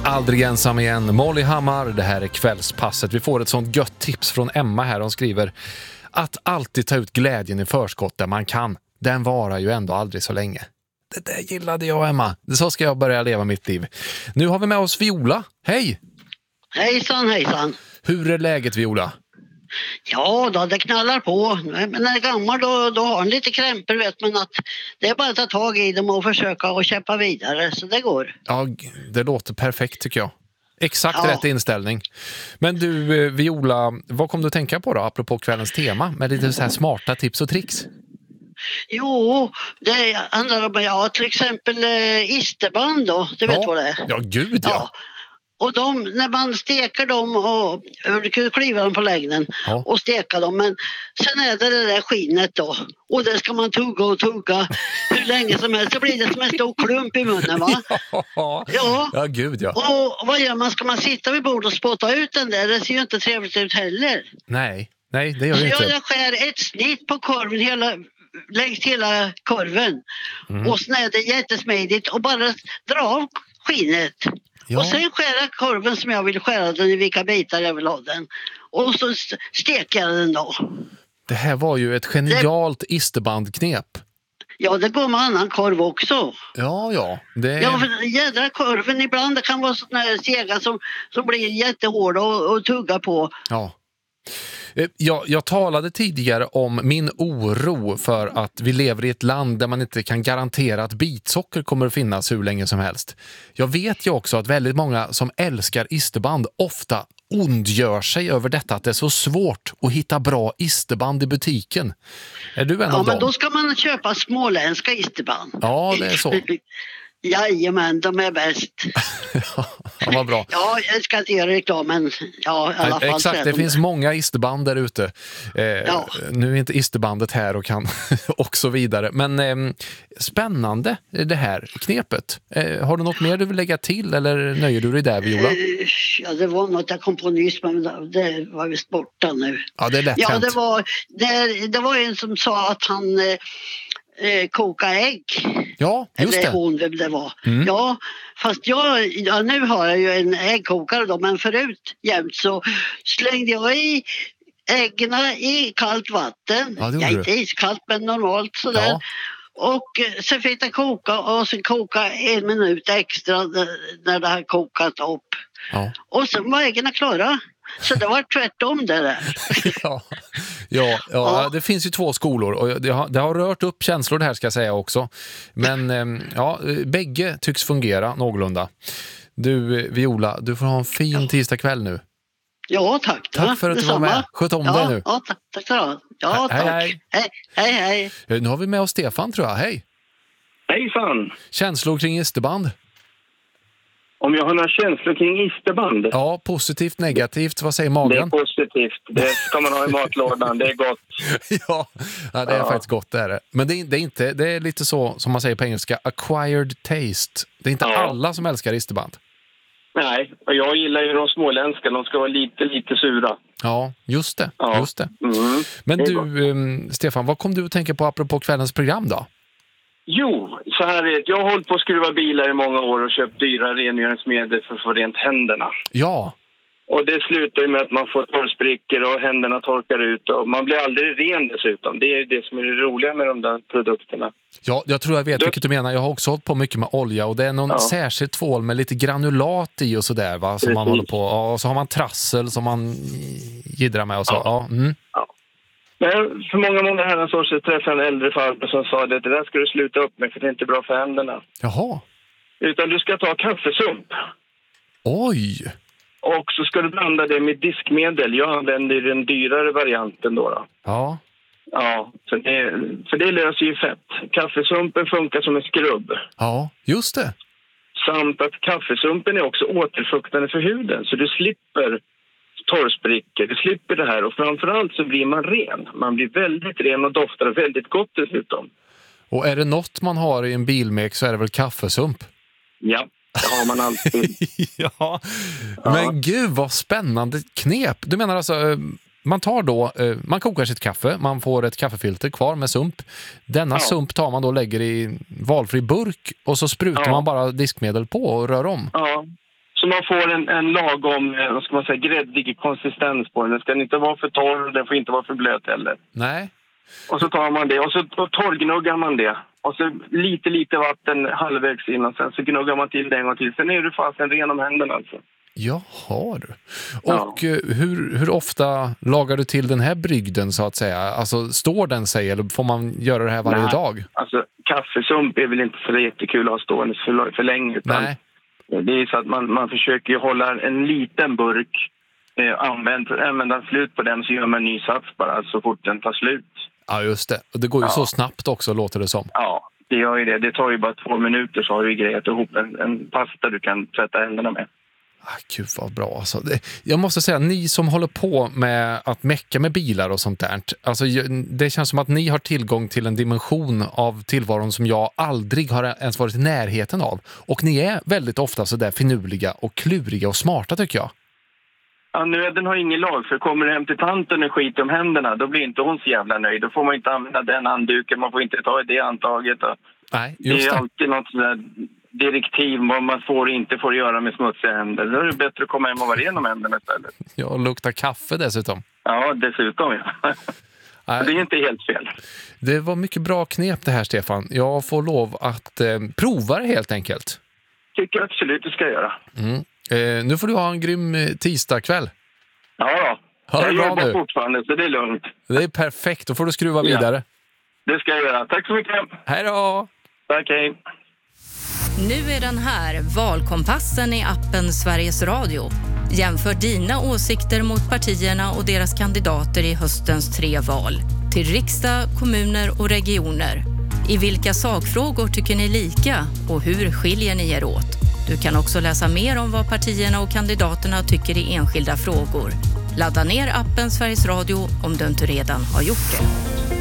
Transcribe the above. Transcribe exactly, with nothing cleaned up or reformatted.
Aldrig ensam igen, Molly Hammar, det här är kvällspasset. Vi får ett sånt gött tips från Emma här. Hon skriver att alltid ta ut glädjen i förskott där man kan. Den varar ju ändå aldrig så länge. Det där gillade jag, Emma. Så ska jag börja leva mitt liv. Nu har vi med oss Viola. Hej! Hejsan, hejsan. Hur är läget, Viola? Ja då, det knallar på. Men när jag är gammal då, då har han lite krämpor, vet man, att det är bara att ta tag i dem och försöka och kämpa vidare, så det går. Ja, det låter perfekt tycker jag. Exakt Ja. rätt inställning. Men du, Viola, vad kom du att tänka på då, apropå kvällens tema, med lite så här smarta tips och tricks? Jo, det handlar om, ja, till exempel eh, isterband då, du vet Ja. vad det är? Ja, gud ja. Ja. Och de, när man steker dem och du kan kliva dem på längden Ja. och steka dem, men sen är det det där skinnet då, och det ska man tugga och tugga hur länge som helst, så blir det som en stor klump i munnen, va? Ja, Ja. ja gud ja. Och vad gör man? Ska man sitta vid bordet och spotta ut den där? Det ser ju inte trevligt ut heller. Nej, nej det gör Så det jag, inte. jag skär ett snitt på korven hela, längs hela korven. Mm. Och sen är det jättesmidigt och bara dra av skinet. Ja. Och sen skära korven som jag vill skära den i, vilka bitar jag vill ha den. Och så steker jag den då. Det här var ju ett genialt isterbandknep. Ja, det går med annan korv också. Ja, ja. Det... Ja, för den jädra korven ibland, det kan vara sådana här sega som, som blir jättehårda och, och tugga på. Ja. Jag, jag talade tidigare om min oro för att vi lever i ett land där man inte kan garantera att bitsocker kommer att finnas hur länge som helst. Jag vet ju också att väldigt många som älskar isterband ofta ondgör sig över detta, att det är så svårt att hitta bra isterband i butiken. Är du en Ja, av men dem? då ska man köpa småländska isterband. Ja, det är så. Jajamän, de är bäst. Ja, vad bra. Ja, jag ska inte göra reklam, men ja, i alla fall. Exakt, det de finns många isterband där ute. Eh, Ja. Nu är inte isterbandet här och kan och så vidare. Men eh, spännande det här knepet. Eh, har du något mer du vill lägga till eller nöjer du dig där, Viola? Eh, Ja, det var något jag kom på nyss, men det var visst borta nu. Ja, det är lätt Ja, hänt. det var, det, det var en som sa att han eh, kokade ägg. Ja, just Eller det. hon, vem det var. Mm. Ja, fast jag, ja, nu har jag ju en äggkokare då, men förut jämt så slängde jag i äggen i kallt vatten. Ja, det gjorde ja, du. inte iskallt, men normalt sådär. Ja. Och eh, sen fick det koka och sen koka en minut extra när, när det har kokat upp. Ja. Och sen var äggen klara. Så det var tvärtom det där. Ja, ja, ja, Ja. det finns ju två skolor och det har, det har rört upp känslor det här ska jag säga också. Men eh, ja, bägge tycks fungera någorlunda. Du, eh, Viola, du får ha en fin Ja. tisdag kväll nu. Ja, tack. Tack för att du var med. Sköt om ja, dig nu. Ja, tack, tack ska du ha. Ja, Hej, tack. hej. Hej, hej, hej. Eh, Nu har vi med oss Stefan tror jag. Hej! Hejsan! Känslor kring isterband? Om jag har några känslor kring isterband? Ja, positivt, negativt. Vad säger Det är magen? positivt. Det ska man ha i matlådan. Det är gott. ja, ja, det är Ja. faktiskt gott det är det. Men det är, det är inte, det är lite så som man säger på engelska, acquired taste. Det är inte Ja. alla som älskar isterband. Nej, och jag gillar ju de småländska. De ska vara lite, lite sura. Ja, just det. Ja. Just det. Mm. Men Det är du, um, Stefan, vad kom du att tänka på apropå kvällens program då? Jo, så här är det. Jag har hållit på att skruva bilar i många år och köpt dyra rengöringsmedel för att få rent händerna. Ja, Och det slutar ju med att man får torrsprickor och händerna torkar ut. Och man blir aldrig ren dessutom. Det är det som är det roliga med de där produkterna. ja jag tror jag vet Du- vilket du menar. Jag har också hållit på mycket med olja och det är någon Ja. särskild tvål med lite granulat i och sådär va? Som man Precis. håller på. Ja, och så har man trassel som man jiddrar med och så. Ja. Ja. Mm. Men för många, många herrans år sedan träffade jag en äldre farbror som sa att det där ska du sluta upp med för det är inte bra för händerna. Jaha. Utan du ska ta kaffesump. Oj. Och så ska du blanda det med diskmedel. Jag använder den dyrare varianten då. då. Ja. Ja, för det, för det löser ju fett. Kaffesumpen funkar som en skrubb. Ja, just det. Samt att kaffesumpen är också återfuktande för huden. Så du slipper torrsprickor, du slipper det här. Och framförallt så blir man ren. Man blir väldigt ren och doftar väldigt gott dessutom. Och är det något man har i en bilmek så är det väl kaffesump? Ja, det har man alltid. ja. Men gud vad spännande knep. Du menar alltså, eh, man tar då, eh, man kokar sitt kaffe, man får ett kaffefilter kvar med sump. Denna Ja. sump tar man då och lägger i valfri burk och så sprutar Ja. man bara diskmedel på och rör om. Ja, så Så man får en, en lagom, vad ska man säga, gräddig konsistens på den. Den ska inte vara för torr, den får inte vara för blöt heller. Nej. Och så tar man det och så torrgnuggar man det. Och så lite, lite vatten halvvägs in och sen så gnuggar man till det en gång till. Sen är du fast en ren om händerna alltså. Jaha du. Och ja. hur, hur ofta lagar du till den här brygden så att säga? Alltså står den sig eller får man göra det här varje Nej. dag? Alltså kaffesump är väl inte så jättekul att ha stående för, för länge. Utan Nej. Det är så att man, man försöker ju hålla en liten burk, eh, använd, använda slut på den så gör man en ny sats bara så fort den tar slut. Ja just det. Och det går ju ja. så snabbt också låter det som. Ja, det gör ju det. Det tar ju bara två minuter så har du grejat ihop en, en pasta du kan tvätta händerna med. Ah, gud vad bra alltså. Jag måste säga, ni som håller på med att mecka med bilar och sånt där, alltså, det känns som att ni har tillgång till en dimension av tillvaron som jag aldrig har ens varit i närheten av. Och ni är väldigt ofta så där finurliga och kluriga och smarta tycker jag. Ja, nöden har ingen lag, för kommer du hem till tanten och skit om händerna, då blir inte hon så jävla nöjd. Då får man inte använda den handduken, man får inte ta i det antaget. Och Nej, just det. Det är alltid något sådär direktiv vad man får inte får göra med smutsiga händer. Då är det bättre att komma hem och vara ren om händerna istället. Ja, och lukta kaffe dessutom. Ja, dessutom ja. Det är inte helt fel. Det var mycket bra knep det här, Stefan. Jag får lov att eh, prova det helt enkelt. Tycker absolut du ska göra. Mm. Eh, nu får du ha en grym eh, tisdagkväll. Ja då. Ha jag bra jobbar nu. fortfarande så det är lugnt. Det är perfekt, då får du skruva ja. vidare. Det ska jag göra. Tack så mycket. Hej då! Tack, hej. Nu är den här, Valkompassen i appen Sveriges Radio. Jämför dina åsikter mot partierna och deras kandidater i höstens tre val. Till riksdag, kommuner och regioner. I vilka sakfrågor tycker ni lika och hur skiljer ni er åt? Du kan också läsa mer om vad partierna och kandidaterna tycker i enskilda frågor. Ladda ner appen Sveriges Radio om du inte redan har gjort det.